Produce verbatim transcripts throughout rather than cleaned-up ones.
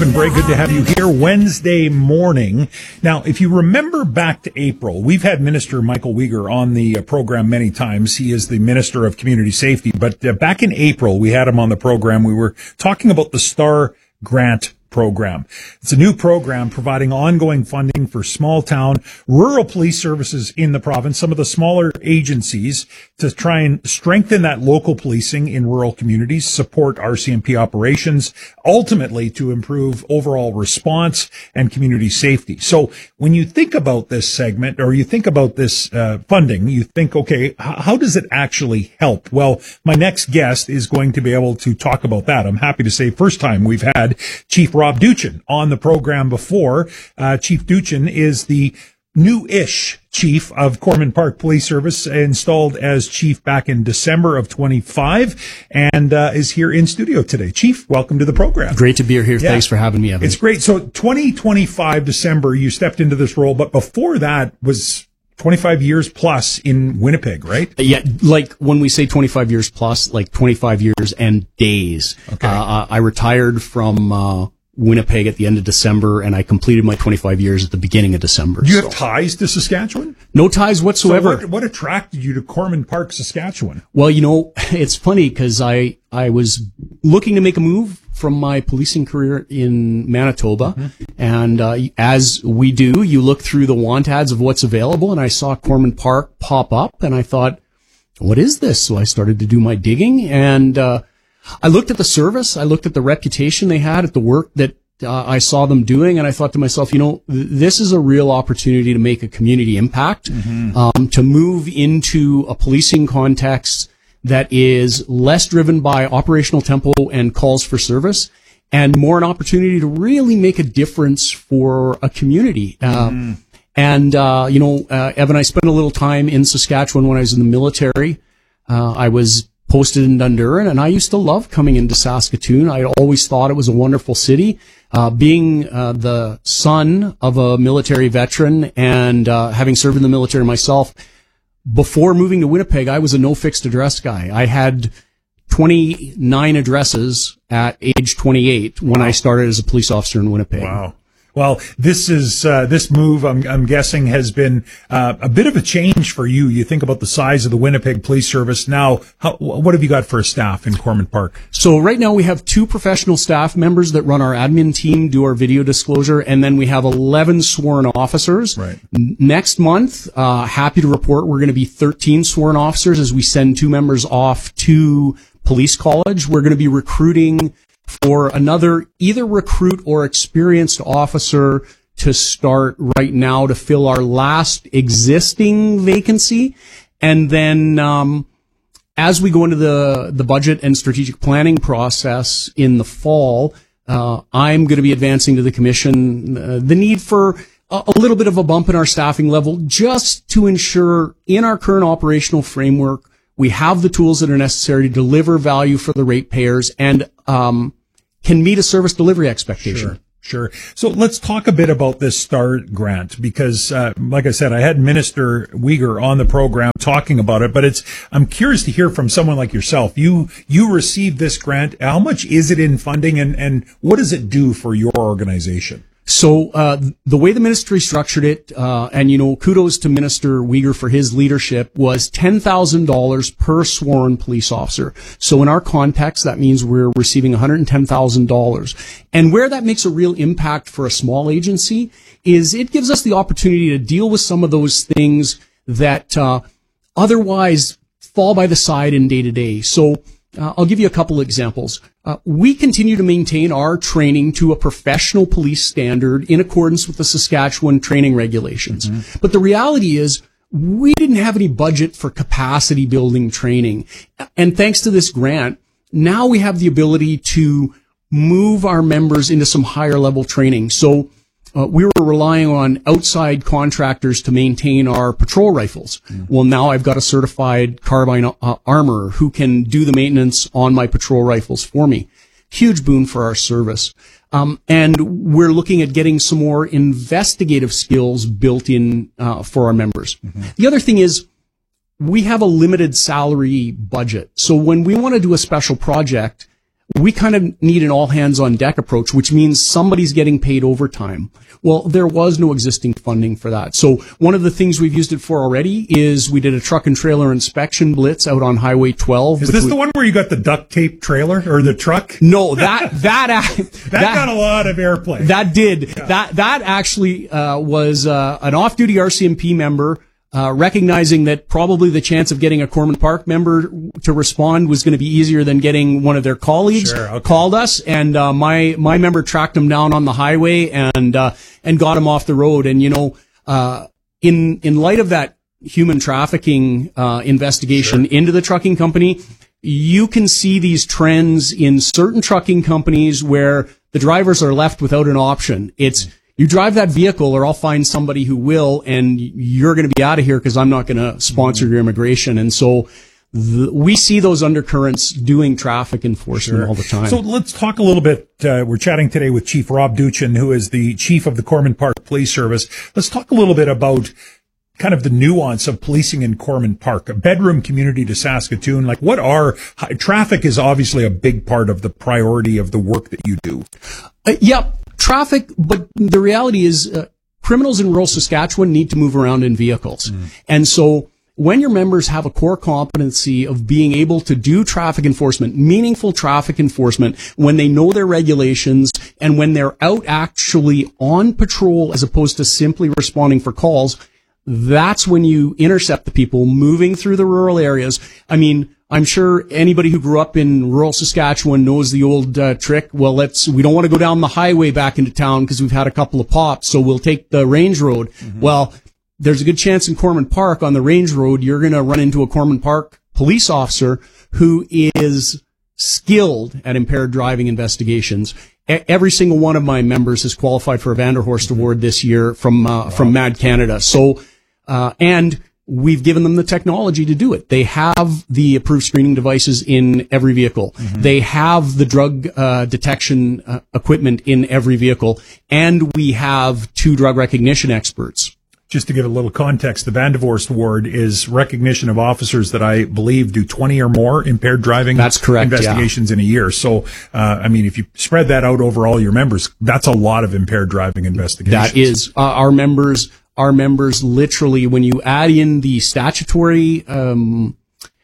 Kevin Bray, good to have you here Wednesday morning. Now, if you remember back to April, we've had Minister Michael Uyghur on the uh, program many times. He is the Minister of Community Safety. But uh, back in April, we had him on the program. We were talking about the STAR Grant program. It's a new program providing ongoing funding for small town rural police services in the province, some of the smaller agencies, to try and strengthen that local policing in rural communities, support R C M P operations, ultimately to improve overall response and community safety. So when you think about this segment, or you think about this uh, funding, you think, okay, h- how does it actually help? Well, my next guest is going to be able to talk about that. I'm happy to say first time we've had Chief Rob Duchin on the program before. Uh, Chief Duchin is the new-ish chief of Corman Park Police Service, installed as chief back in December of twenty-five, and uh, is here in studio today. Chief, welcome to the program. Great to be here. Yeah. Thanks for having me, Evan. It's great. So twenty twenty-five, December, you stepped into this role, but before that was twenty-five years plus in Winnipeg, right? Yeah, like when we say twenty-five years plus, like twenty-five years and days. Okay. Uh, I retired from uh, Winnipeg at the end of December, and I completed my twenty-five years at the beginning of December. Do you so. have ties to Saskatchewan? No ties whatsoever. So what, what attracted you to Corman Park, Saskatchewan? Well, you know, it's funny because I, I was looking to make a move from my policing career in Manitoba. Mm-hmm. And uh, as we do, you look through the want ads of what's available, and I saw Corman Park pop up, and I thought, what is this? So I started to do my digging, and uh, I looked at the service, I looked at the reputation they had, at the work that uh, I saw them doing, and I thought to myself, you know, th- this is a real opportunity to make a community impact, mm-hmm. um, to move into a policing context that is less driven by operational tempo and calls for service, and more an opportunity to really make a difference for a community. Mm-hmm. Uh, and, uh, you know, uh, Evan, I spent a little time in Saskatchewan when I was in the military. Uh, I was posted in Dundurin, and I used to love coming into Saskatoon. I always thought it was a wonderful city. Uh, being uh, the son of a military veteran and uh, having served in the military myself, before moving to Winnipeg, I was a no fixed address guy. I had twenty-nine addresses at age twenty-eight when wow. I started as a police officer in Winnipeg. Wow. Well, this is, uh, this move, I'm, I'm guessing, has been, uh, a bit of a change for you. You think about the size of the Winnipeg Police Service. Now, how, what have you got for a staff in Corman Park? So right now we have two professional staff members that run our admin team, do our video disclosure, and then we have eleven sworn officers. Right. N- next month, uh, happy to report we're going to be thirteen sworn officers as we send two members off to police college. We're going to be recruiting for another either recruit or experienced officer to start right now to fill our last existing vacancy. And then, um, as we go into the, the budget and strategic planning process in the fall, uh, I'm going to be advancing to the commission uh, the need for a, a little bit of a bump in our staffing level, just to ensure in our current operational framework, we have the tools that are necessary to deliver value for the ratepayers and, um, can meet a service delivery expectation. Sure, sure. So let's talk a bit about this STAR grant, because, uh, like I said, I had Minister Uyghur on the program talking about it, but it's, I'm curious to hear from someone like yourself. You, you received this grant. How much is it in funding, and, and what does it do for your organization? So, uh, the way the ministry structured it, uh, and, you know, kudos to Minister Uyghur for his leadership, was ten thousand dollars per sworn police officer. So in our context, that means we're receiving one hundred ten thousand dollars. And where that makes a real impact for a small agency is it gives us the opportunity to deal with some of those things that, uh, otherwise fall by the side in day to day. So, Uh, I'll give you a couple examples. Uh, we continue to maintain our training to a professional police standard in accordance with the Saskatchewan training regulations. Mm-hmm. But the reality is we didn't have any budget for capacity building training. And thanks to this grant, now we have the ability to move our members into some higher level training. So Uh, we were relying on outside contractors to maintain our patrol rifles. Mm. Well, now I've got a certified carbine uh, armorer who can do the maintenance on my patrol rifles for me. Huge boon for our service. Um, and we're looking at getting some more investigative skills built in uh, for our members. Mm-hmm. The other thing is we have a limited salary budget. So when we want to do a special project, we kind of need an all-hands-on-deck approach, which means somebody's getting paid overtime. Well, there was no existing funding for that. So one of the things we've used it for already is we did a truck and trailer inspection blitz out on Highway twelve. Is this the one where you got the duct tape trailer or the truck? No, that that that, that got a lot of airplay. That did. Yeah. That that actually uh, was uh, an off-duty R C M P member. Uh, recognizing that probably the chance of getting a Corman Park member to respond was going to be easier than getting one of their colleagues, sure, okay. called us, and uh, my my member tracked him down on the highway and uh, and got him off the road. And you know, uh, in in light of that human trafficking uh, investigation sure. into the trucking company, you can see these trends in certain trucking companies where the drivers are left without an option. It's you drive that vehicle or I'll find somebody who will, and you're going to be out of here because I'm not going to sponsor your immigration. And so th- we see those undercurrents doing traffic enforcement sure. all the time. So let's talk a little bit. Uh, we're chatting today with Chief Rob Duchin, who is the chief of the Corman Park Police Service. Let's talk a little bit about kind of the nuance of policing in Corman Park, a bedroom community to Saskatoon. Like what are, traffic is obviously a big part of the priority of the work that you do. Uh, yep. Traffic, but the reality is uh, criminals in rural Saskatchewan need to move around in vehicles. Mm. And so when your members have a core competency of being able to do traffic enforcement, meaningful traffic enforcement, when they know their regulations and when they're out actually on patrol as opposed to simply responding for calls, that's when you intercept the people moving through the rural areas. I mean, I'm sure anybody who grew up in rural Saskatchewan knows the old uh, trick. Well, let's, we don't want to go down the highway back into town because we've had a couple of pops, so we'll take the range road. Mm-hmm. Well, there's a good chance in Corman Park on the range road, you're going to run into a Corman Park police officer who is skilled at impaired driving investigations. E- every single one of my members has qualified for a Vanderhorst Award this year from, uh, wow. from Mad Canada. So, uh, and we've given them the technology to do it. They have the approved screening devices in every vehicle. Mm-hmm. They have the drug uh, detection uh, equipment in every vehicle. And we have two drug recognition experts. Just to give a little context, the Vanderhorst Award is recognition of officers that I believe do twenty or more impaired driving that's correct, investigations yeah. in a year. So, uh, I mean, if you spread that out over all your members, that's a lot of impaired driving investigations. That is. Uh, our members... Our members literally, when you add in the statutory um,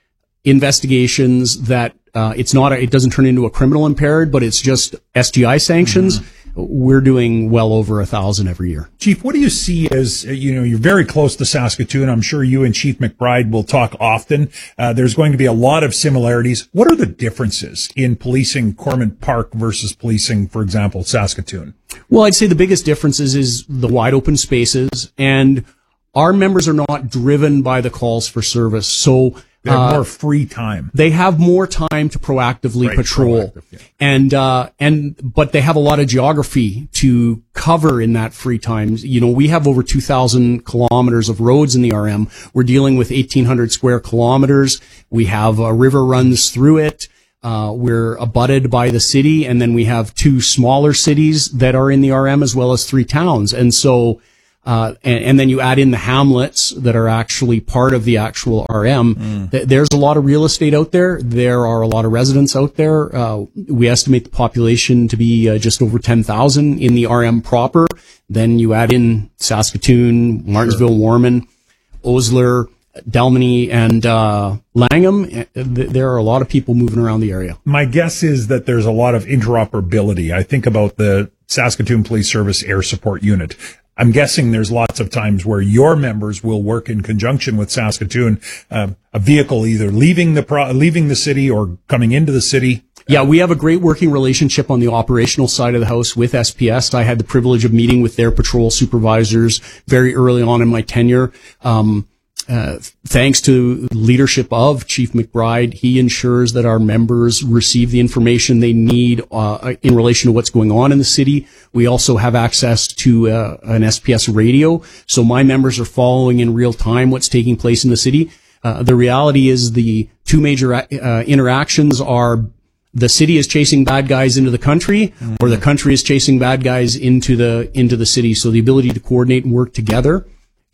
investigations that uh, it's not, a, it doesn't turn into a criminal impaired, but it's just S G I sanctions. Mm-hmm. We're doing well over a thousand every year. Chief, what do you see as, you know, you're very close to Saskatoon. I'm sure you and Chief McBride will talk often. Uh, there's going to be a lot of similarities. What are the differences in policing Corman Park versus policing, for example, Saskatoon? Well, I'd say the biggest difference is, is the wide open spaces, and our members are not driven by the calls for service. So they have uh, more free time. They have more time to proactively right, patrol. Proactive, yeah. And, uh, and, but they have a lot of geography to cover in that free time. You know, we have over two thousand kilometers of roads in the R M. We're dealing with eighteen hundred square kilometers. We have a river runs through it. Uh, we're abutted by the city, and then we have two smaller cities that are in the R M as well as three towns. And so, Uh, and, and then you add in the hamlets that are actually part of the actual R M. Mm. Th- there's a lot of real estate out there. There are a lot of residents out there. Uh, we estimate the population to be uh, just over ten thousand in the R M proper. Then you add in Saskatoon, Martinsville, sure. Warman, Osler, Delmany, and uh, Langham. There are a lot of people moving around the area. My guess is that there's a lot of interoperability. I think about the Saskatoon Police Service Air Support Unit. I'm guessing there's lots of times where your members will work in conjunction with Saskatoon, uh, a vehicle either leaving the pro- leaving the city or coming into the city. Yeah, we have a great working relationship on the operational side of the house with S P S. I had the privilege of meeting with their patrol supervisors very early on in my tenure. Um, Uh, thanks to leadership of Chief McBride, he ensures that our members receive the information they need uh, in relation to what's going on in the city. We also have access to uh, an S P S radio, so my members are following in real time what's taking place in the city. Uh, the reality is the two major uh, interactions are the city is chasing bad guys into the country, mm-hmm. or the country is chasing bad guys into the into the city. So the ability to coordinate and work together,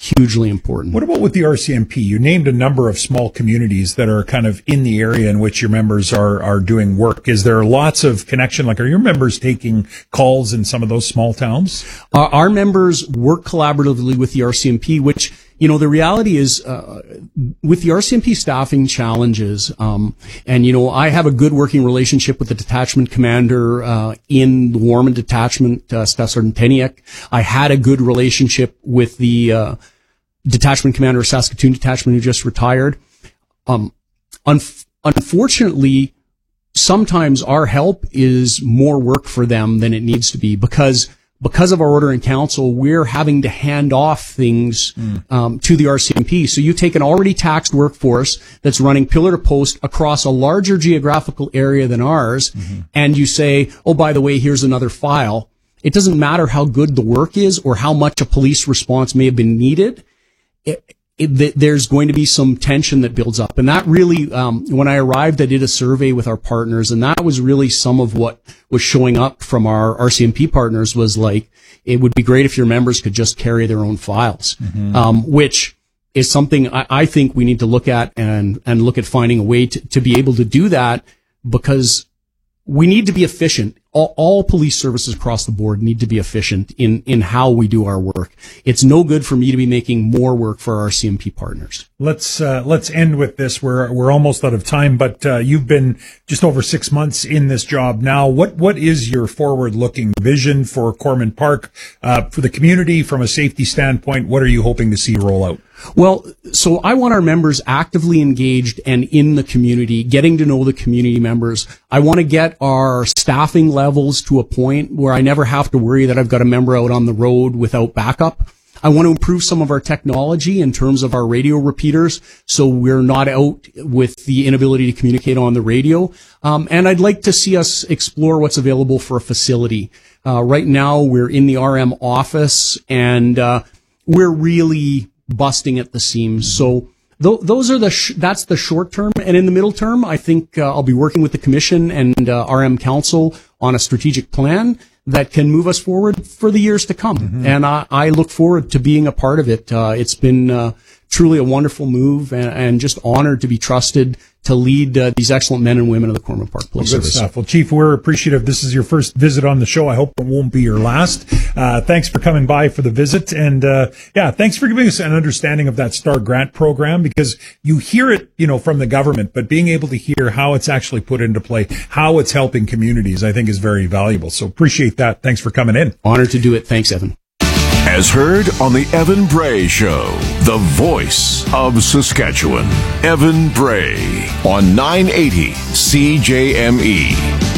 hugely important. What about with the R C M P? You named a number of small communities that are kind of in the area in which your members are, are doing work. Is there lots of connection? Like, are your members taking calls in some of those small towns? Our, our members work collaboratively with the R C M P, which, you know, the reality is, uh, with the R C M P staffing challenges, um, and, you know, I have a good working relationship with the detachment commander, uh, in the Warman detachment, uh, Staff Sergeant Peniak. I had a good relationship with the, uh, detachment commander of Saskatoon detachment who just retired. Um, un- unfortunately, sometimes our help is more work for them than it needs to be because Because of our order in council, we're having to hand off things mm. um, to the R C M P. So you take an already taxed workforce that's running pillar to post across a larger geographical area than ours, mm-hmm. and you say, oh, by the way, here's another file. It doesn't matter how good the work is or how much a police response may have been needed. It, it, there's going to be some tension that builds up. And that really, um, when I arrived, I did a survey with our partners, and that was really some of what was showing up from our R C M P partners was like, it would be great if your members could just carry their own files, mm-hmm. um, which is something I, I think we need to look at and, and look at finding a way to, to be able to do that, because we need to be efficient. All, all police services across the board need to be efficient in, in how we do our work. It's no good for me to be making more work for our R C M P partners. Let's, uh, let's end with this. We're, we're almost out of time, but, uh, you've been just over six months in this job now. What, what is your forward-looking vision for Corman Park, uh, for the community from a safety standpoint? What are you hoping to see roll out? Well, so I want our members actively engaged and in the community, getting to know the community members. I want to get our staffing levels to a point where I never have to worry that I've got a member out on the road without backup. I want to improve some of our technology in terms of our radio repeaters, so we're not out with the inability to communicate on the radio. Um, and I'd like to see us explore what's available for a facility. Uh, right now, we're in the R M office, and uh, we're really busting at the seams. So th- those are the sh- that's the short term, and in the middle term, I think uh, I'll be working with the commission and uh, R M Council on a strategic plan that can move us forward for the years to come. Mm-hmm. And I, I look forward to being a part of it. Uh, it's been uh, truly a wonderful move, and, and just honored to be trusted to lead uh, these excellent men and women of the Corman Park Police well, good Service. Stuff. Well, Chief, we're appreciative. This is your first visit on the show. I hope it won't be your last. Uh, thanks for coming by for the visit. And, uh, yeah, thanks for giving us an understanding of that STAR grant program, because you hear it, you know, from the government, but being able to hear how it's actually put into play, how it's helping communities, I think is very valuable. So appreciate that. Thanks for coming in. Honored to do it. Thanks, Evan. As heard on the Evan Bray Show, the voice of Saskatchewan. Evan Bray on nine eighty C J M E.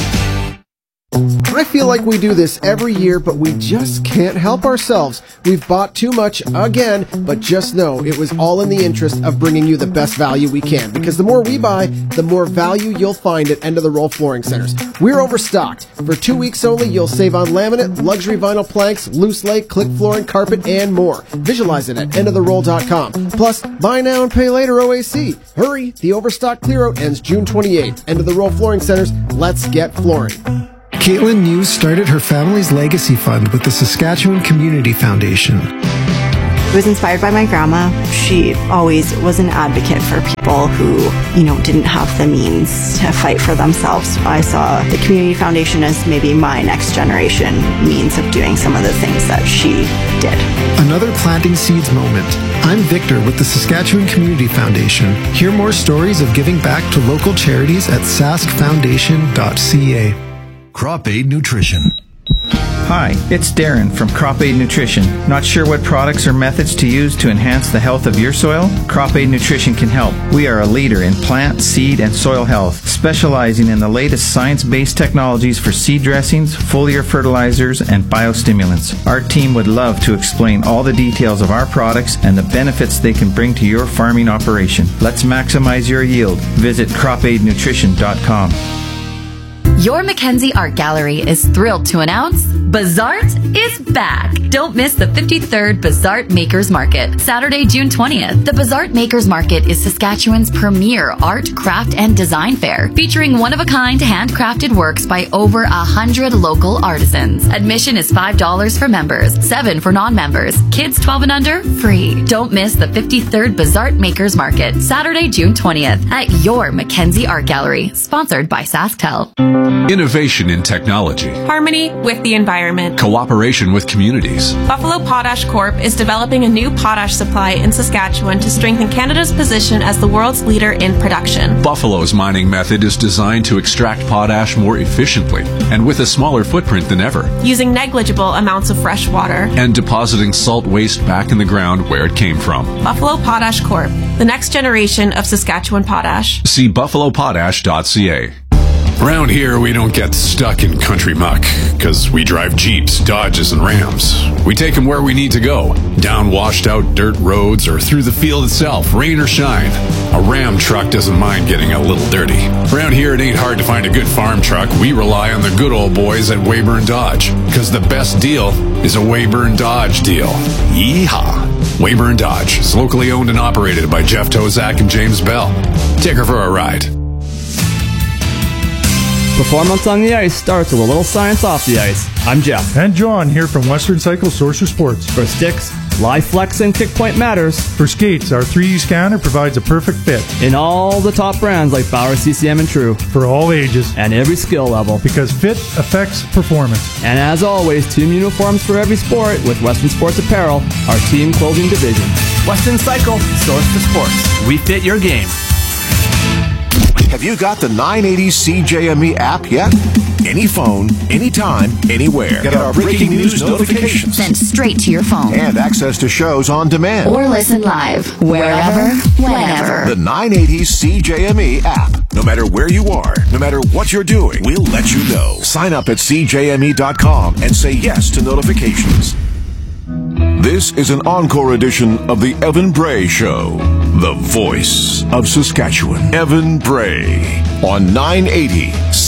I feel like we do this every year, but we just can't help ourselves. We've bought too much again, but just know it was all in the interest of bringing you the best value we can, because the more we buy, the more value you'll find at End of the Roll Flooring Centers. We're overstocked. For two weeks only, you'll save on laminate, luxury vinyl planks, loose lay, click flooring, carpet, and more. Visualize it at end of the roll dot com. Plus, buy now and pay later O A C. Hurry, the overstock clear-out ends June twenty-eighth. End of the Roll Flooring Centers, let's get flooring. Caitlin News started her family's legacy fund with the Saskatchewan Community Foundation. It was inspired by my grandma. She always was an advocate for people who, you know, didn't have the means to fight for themselves. I saw the Community Foundation as maybe my next generation means of doing some of the things that she did. Another planting seeds moment. I'm Victor with the Saskatchewan Community Foundation. Hear more stories of giving back to local charities at sask foundation dot c a. Crop Aid Nutrition. Hi, it's Darren from Crop Aid Nutrition. Not sure what products or methods to use to enhance the health of your soil? Crop Aid Nutrition can help. We are a leader in plant, seed, and soil health, specializing in the latest science-based technologies for seed dressings, foliar fertilizers, and biostimulants. Our team would love to explain all the details of our products and the benefits they can bring to your farming operation. Let's maximize your yield. Visit crop aid nutrition dot com. Your Mackenzie Art Gallery is thrilled to announce Bazaart is back. Don't miss the fifty-third Bazart Makers Market, Saturday, June twentieth. The Bazart Makers Market is Saskatchewan's premier art, craft, and design fair, featuring one-of-a-kind handcrafted works by over a hundred local artisans. Admission is five dollars for members, seven dollars for non-members. Kids twelve and under, free. Don't miss the fifty-third Bazart Makers Market, Saturday, June twentieth, at your Mackenzie Art Gallery, sponsored by SaskTel. Innovation in technology. Harmony with the environment. Cooperation with communities. Buffalo Potash Corp is developing a new potash supply in Saskatchewan to strengthen Canada's position as the world's leader in production. Buffalo's mining method is designed to extract potash more efficiently and with a smaller footprint than ever, using negligible amounts of fresh water and depositing salt waste back in the ground where it came from. Buffalo Potash Corp, the next generation of Saskatchewan potash. See buffalo potash dot c a. Around here, we don't get stuck in country muck, because we drive Jeeps, Dodges, and Rams. We take them where we need to go, down washed-out dirt roads or through the field itself, rain or shine. A Ram truck doesn't mind getting a little dirty. Around here, it ain't hard to find a good farm truck. We rely on the good old boys at Weyburn Dodge, because the best deal is a Weyburn Dodge deal. Yeehaw! Weyburn Dodge is locally owned and operated by Jeff Tozak and James Bell. Take her for a ride. Performance on the ice starts with a little science off the ice. I'm Jeff. And John here from Western Cycle Sorcerer Sports. For sticks, live flex and kick point matters. For skates, our three D scanner provides a perfect fit. In all the top brands like Bauer, C C M, and True. For all ages. And every skill level. Because fit affects performance. And as always, team uniforms for every sport with Western Sports Apparel, our team clothing division. Western Cycle, Source for Sports. We fit your game. Have you got the nine eighty C J M E app yet? Any phone, anytime, anywhere. Get our breaking news notifications sent straight to your phone. And access to shows on demand. Or listen live, wherever, whenever. The nine eighty C J M E app. No matter where you are, no matter what you're doing, we'll let you know. Sign up at c j m e dot com and say yes to notifications. This is an encore edition of the Evan Bray Show, the voice of Saskatchewan. Evan Bray on nine eighty